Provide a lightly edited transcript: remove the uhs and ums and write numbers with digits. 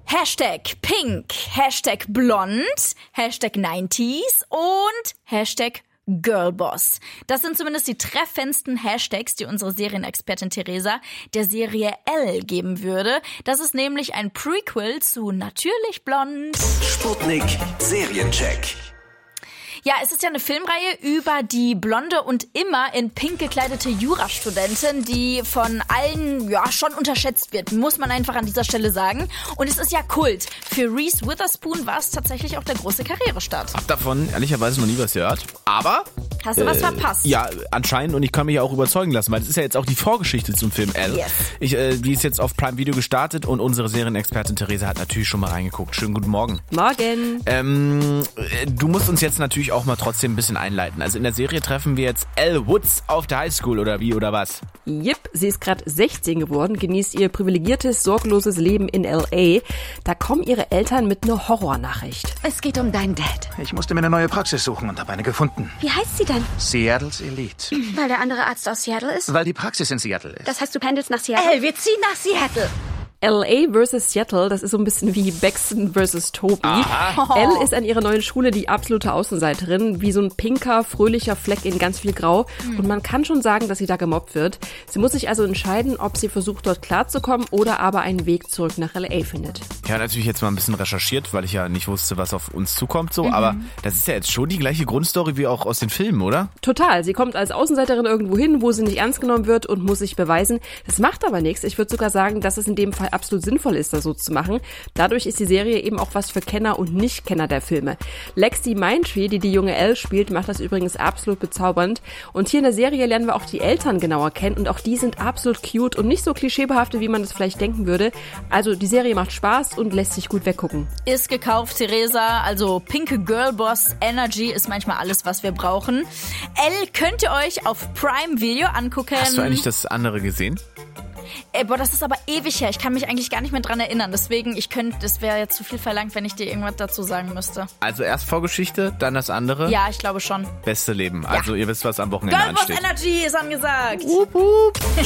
Hashtag Pink, Hashtag Blond, Hashtag 90s und Hashtag Girlboss. Das sind zumindest die treffendsten Hashtags, die unsere Serienexpertin Theresa der Serie Elle geben würde. Das ist nämlich ein Prequel zu Natürlich Blond. Sputnik Seriencheck. Ja, es ist ja eine Filmreihe über die blonde und immer in pink gekleidete Jurastudentin, die von allen schon unterschätzt wird, muss man einfach an dieser Stelle sagen. Und es ist ja Kult. Für Reese Witherspoon war es tatsächlich auch der große Karrierestart. Hab davon ehrlicherweise noch nie was gehört. Aber hast du was verpasst? Ja, anscheinend. Und ich kann mich ja auch überzeugen lassen, weil das ist ja jetzt auch die Vorgeschichte zum Film Elle. Yes. Die ist jetzt auf Prime Video gestartet und unsere Serienexpertin Theresa hat natürlich schon mal reingeguckt. Schönen guten Morgen. Morgen. Du musst uns jetzt natürlich auch mal trotzdem ein bisschen einleiten. Also in der Serie treffen wir jetzt Elle Woods auf der Highschool oder wie oder was? Jep, sie ist gerade 16 geworden, genießt ihr privilegiertes, sorgloses Leben in L.A. Da kommen ihre Eltern mit einer Horrornachricht. Es geht um deinen Dad. Ich musste mir eine neue Praxis suchen und habe eine gefunden. Wie heißt sie denn? Seattles Elite. Weil der andere Arzt aus Seattle ist? Weil die Praxis in Seattle ist. Das heißt, du pendelst nach Seattle? Wir ziehen nach Seattle. L.A. versus Seattle, das ist so ein bisschen wie Baxton versus Toby. Elle ist an ihrer neuen Schule die absolute Außenseiterin, wie so ein pinker, fröhlicher Fleck in ganz viel Grau. Und man kann schon sagen, dass sie da gemobbt wird. Sie muss sich also entscheiden, ob sie versucht, dort klarzukommen oder aber einen Weg zurück nach L.A. findet. Ich habe natürlich jetzt mal ein bisschen recherchiert, weil ich ja nicht wusste, was auf uns zukommt. Aber das ist ja jetzt schon die gleiche Grundstory wie auch aus den Filmen, oder? Total. Sie kommt als Außenseiterin irgendwo hin, wo sie nicht ernst genommen wird und muss sich beweisen. Das macht aber nichts. Ich würde sogar sagen, dass es in dem Fall absolut sinnvoll ist, das so zu machen. Dadurch ist die Serie eben auch was für Kenner und Nicht-Kenner der Filme. Lexi Mindtree, die junge Elle spielt, macht das übrigens absolut bezaubernd. Und hier in der Serie lernen wir auch die Eltern genauer kennen und auch die sind absolut cute und nicht so klischeebehaftet, wie man das vielleicht denken würde. Also die Serie macht Spaß und lässt sich gut weggucken. Ist gekauft, Theresa. Also pinke Girlboss Energy ist manchmal alles, was wir brauchen. Elle könnt ihr euch auf Prime Video angucken. Hast du eigentlich das andere gesehen? Das ist aber ewig her. Ich kann mich eigentlich gar nicht mehr dran erinnern. Deswegen, das wäre jetzt zu viel verlangt, wenn ich dir irgendwas dazu sagen müsste. Also erst Vorgeschichte, dann das andere? Ja, ich glaube schon. Beste Leben. Also ihr wisst, was am Wochenende Girlboss ansteht. Energy ist angesagt. Wup, wup.